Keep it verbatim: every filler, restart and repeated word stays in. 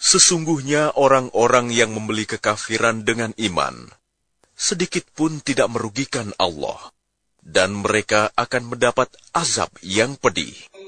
Sesungguhnya orang-orang yang membeli kekafiran dengan iman, sedikit pun tidak merugikan Allah, dan mereka akan mendapat azab yang pedih.